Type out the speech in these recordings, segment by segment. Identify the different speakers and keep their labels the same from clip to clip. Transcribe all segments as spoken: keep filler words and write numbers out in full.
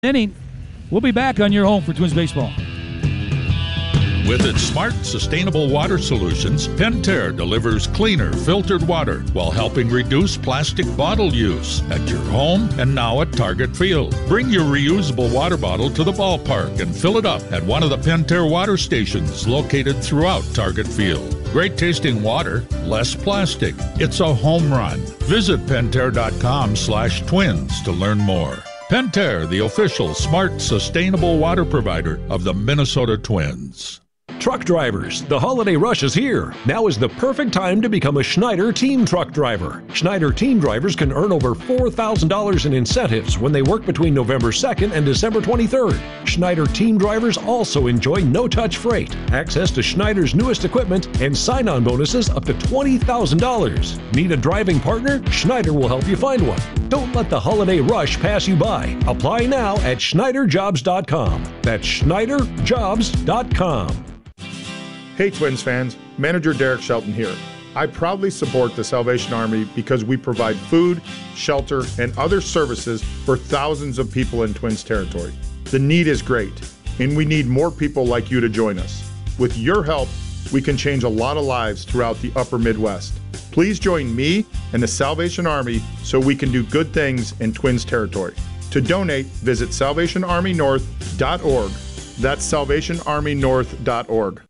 Speaker 1: Inning. We'll be back on your home for Twins baseball.
Speaker 2: With its smart, sustainable water solutions, Pentair delivers cleaner, filtered water while helping reduce plastic bottle use at your home and now at Target Field. Bring your reusable water bottle to the ballpark and fill it up at one of the Pentair water stations located throughout Target Field. Great tasting water, less plastic. It's a home run. Visit Pentair.com slash twins to learn more. Pentair, the official smart, sustainable water provider of the Minnesota Twins.
Speaker 3: Truck drivers, the holiday rush is here. Now is the perfect time to become a Schneider Team Truck Driver. Schneider Team Drivers can earn over four thousand dollars in incentives when they work between November second and December twenty-third. Schneider Team Drivers also enjoy no-touch freight, access to Schneider's newest equipment, and sign-on bonuses up to twenty thousand dollars. Need a driving partner? Schneider will help you find one. Don't let the holiday rush pass you by. Apply now at Schneider Jobs dot com. That's Schneider Jobs dot com.
Speaker 4: Hey Twins fans, Manager Derek Shelton here. I proudly support the Salvation Army because we provide food, shelter, and other services for thousands of people in Twins territory. The need is great, and we need more people like you to join us. With your help, we can change a lot of lives throughout the upper Midwest. Please join me and the Salvation Army so we can do good things in Twins territory. To donate, visit salvation army north dot org. That's salvation army north dot org.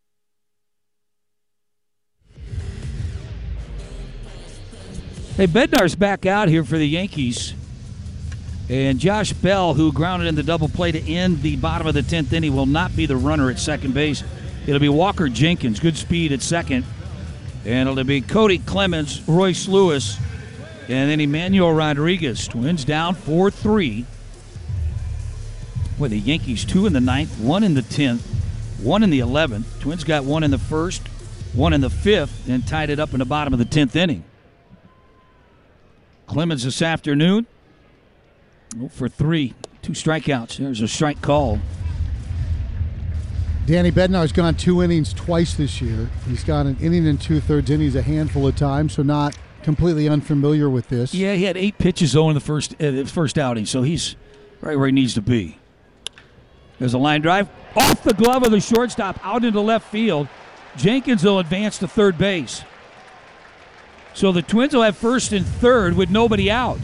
Speaker 1: Hey, Bednar's back out here for the Yankees. And Josh Bell, who grounded in the double play to end the bottom of the tenth inning, will not be the runner at second base. It'll be Walker Jenkins, good speed at second. And it'll be Cody Clemens, Royce Lewis, and then Emmanuel Rodriguez. Twins down four three. Boy, the Yankees two in the ninth, one in the tenth, one in the eleventh. Twins got one in the first, one in the fifth, and tied it up in the bottom of the tenth inning. Clemens this afternoon, oh for three, two strikeouts. There's a strike call.
Speaker 5: Danny Bednar's gone two innings twice this year. He's gone an inning and two-thirds innings a handful of times, so not completely unfamiliar with this.
Speaker 1: Yeah, he had eight pitches, though, in the first, uh, the first outing, so he's right where he needs to be. There's a line drive. Off the glove of the shortstop, out into left field. Jenkins will advance to third base. So the Twins will have first and third with nobody out.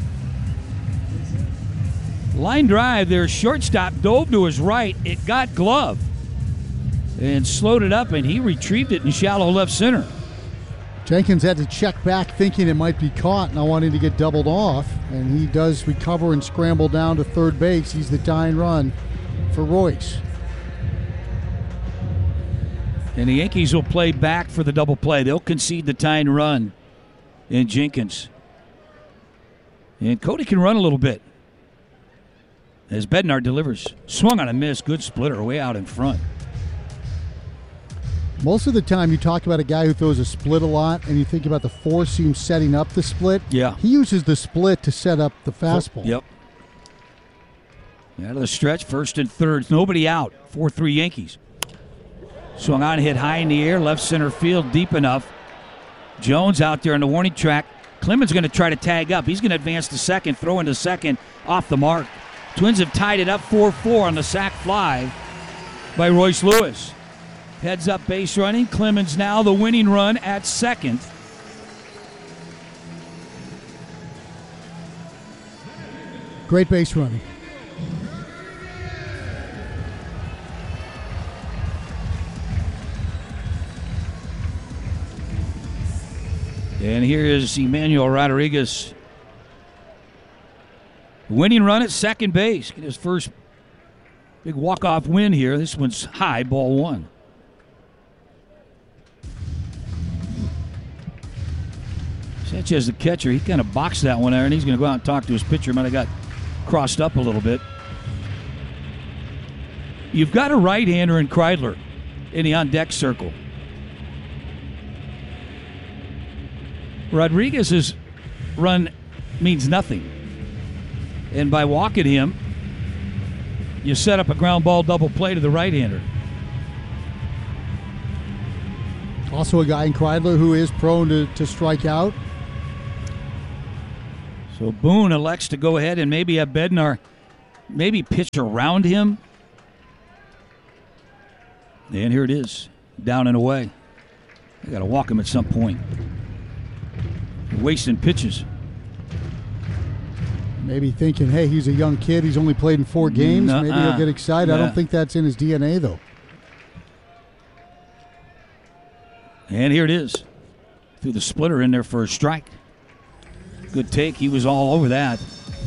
Speaker 1: Line drive, their shortstop dove to his right. It got glove and slowed it up, and he retrieved it in shallow left center.
Speaker 5: Jenkins had to check back thinking it might be caught, not wanting to get doubled off, and he does recover and scramble down to third base. He's the tying run for Royce.
Speaker 1: And the Yankees will play back for the double play. They'll concede the tying run in Jenkins. And Cody can run a little bit as Bednar delivers. Swung on a miss. Good splitter way out in front.
Speaker 5: Most of the time you talk about a guy who throws a split a lot and you think about the four seam setting up the split.
Speaker 1: Yeah.
Speaker 5: He uses the split to set up the fastball.
Speaker 1: Yep. Out of the stretch, first and third. Nobody out. four three Yankees. Swung on, hit high in the air, left center field, deep enough. Jones out there on the warning track. Clemens going to try to tag up. He's going to advance to second, throw into second, off the mark. Twins have tied it up four four on the sac fly by Royce Lewis. Heads up base running. Clemens now the winning run at second.
Speaker 5: Great base running.
Speaker 1: And here is Emmanuel Rodriguez. Winning run at second base. Get his first big walk-off win here. This one's high, ball one. Sanchez, the catcher, he kind of boxed that one there, and he's going to go out and talk to his pitcher. Might have got crossed up a little bit. You've got a right-hander in Kreidler in the on-deck circle. Rodriguez's run means nothing. And by walking him, you set up a ground ball double play to the right-hander.
Speaker 5: Also a guy in Kreidler who is prone to, to strike out.
Speaker 1: So Boone elects to go ahead and maybe have Bednar maybe pitch around him. And here it is, down and away. I got to walk him at some point. Wasting pitches.
Speaker 5: Maybe thinking, hey, he's a young kid. He's only played in four games.
Speaker 1: Nuh-uh.
Speaker 5: Maybe he'll get excited. I
Speaker 1: Nah.
Speaker 5: don't think that's in his D N A, though.
Speaker 1: And here it is. Threw the splitter in there for a strike. Good take. He was all over that.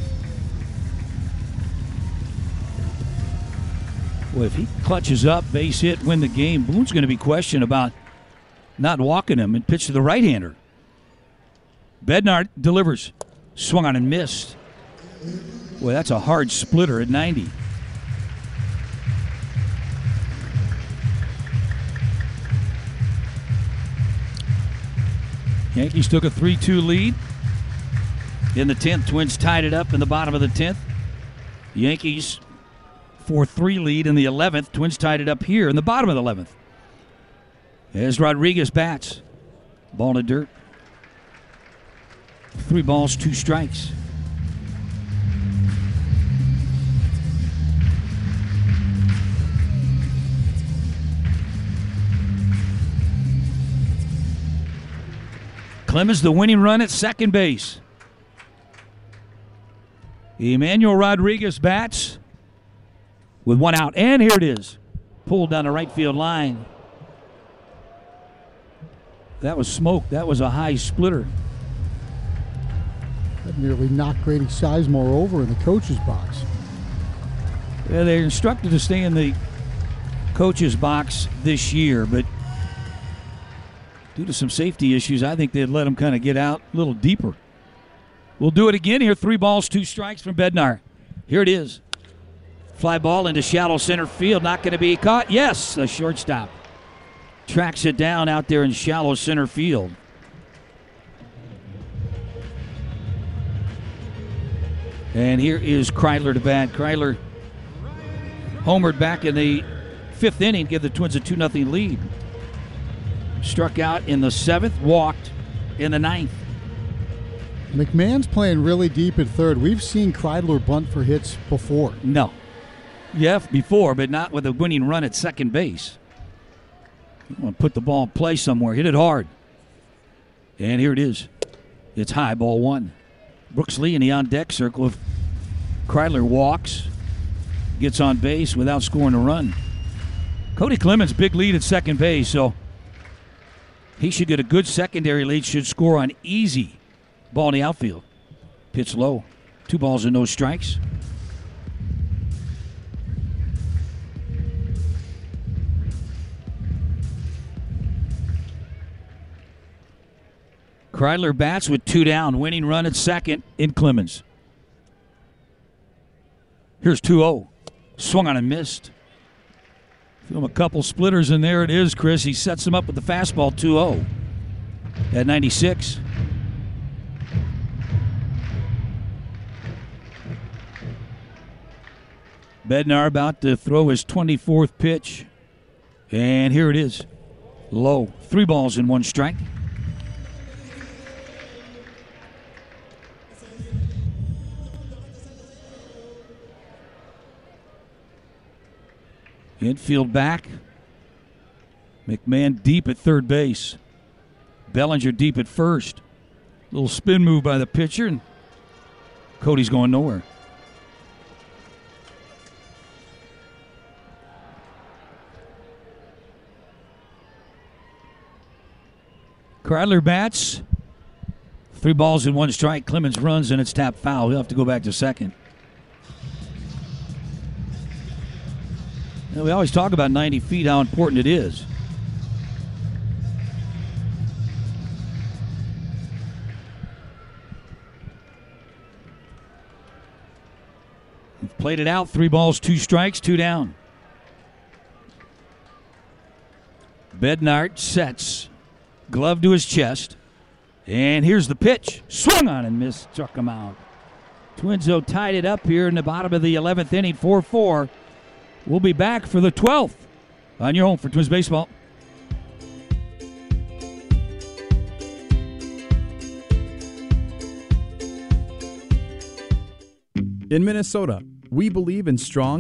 Speaker 1: Well, if he clutches up, base hit, win the game, Boone's going to be questioned about not walking him and pitch to the right-hander. Bednar delivers. Swung on and missed. Boy, that's a hard splitter at ninety. Yankees took a three two lead. In the tenth, Twins tied it up in the bottom of the tenth. Yankees four three lead in the eleventh. Twins tied it up here in the bottom of the eleventh. As Rodriguez bats. Ball to dirt. Three balls, two strikes. Clemens the winning run at second base. Emmanuel Rodriguez bats with one out. And here it is. Pulled down the right field line. That was smoke. That was a high splitter.
Speaker 5: That nearly knocked Grady Sizemore over in the coach's box.
Speaker 1: Yeah, they're instructed to stay in the coach's box this year, but due to some safety issues, I think they'd let him kind of get out a little deeper. We'll do it again here. Three balls, two strikes from Bednar. Here it is. Fly ball into shallow center field. Not going to be caught. Yes, a shortstop. Tracks it down out there in shallow center field. And here is Kreidler to bat. Kreidler homered back in the fifth inning, give the Twins a two nothing lead. Struck out in the seventh, walked in the ninth.
Speaker 5: McMahon's playing really deep at third. We've seen Kreidler bunt for hits before.
Speaker 1: No. Yeah, before, but not with a winning run at second base. You want to put the ball in play somewhere. Hit it hard. And here it is. It's high, ball one. Brooks Lee in the on-deck circle. If Kreidler walks, gets on base without scoring a run. Cody Clemens, big lead at second base, so he should get a good secondary lead, should score on easy. Ball in the outfield. Pitch low. Two balls and no strikes. Kreidler bats with two down. Winning run at second in Clemens. Here's two oh. Swung on and missed. Feel him a couple splitters, and there it is, Chris. He sets him up with the fastball two oh at ninety-six. Bednar about to throw his twenty-fourth pitch. And here it is. Low. Three balls and one strike. Infield back. McMahon deep at third base. Bellinger deep at first. Little spin move by the pitcher, and Cody's going nowhere. Kreidler bats. Three balls and one strike. Clemens runs, and it's tapped foul. He'll have to go back to second. Now, we always talk about ninety feet, how important it is. We've played it out. Three balls, two strikes, two down. Bednar sets. Glove to his chest. And here's the pitch. Swung on and missed. Struck him out. Twins, though, tied it up here in the bottom of the eleventh inning, four four. We'll be back for the twelfth on your home for Twins Baseball.
Speaker 6: In Minnesota, We believe in strong